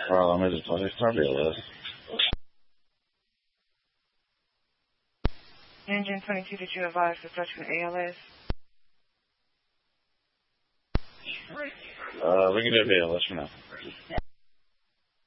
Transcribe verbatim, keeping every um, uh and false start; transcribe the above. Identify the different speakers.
Speaker 1: Well, let me just play probably a list.
Speaker 2: Engine twenty-two, did you advise for such an A L S?
Speaker 1: Uh, we can do a A L S for now.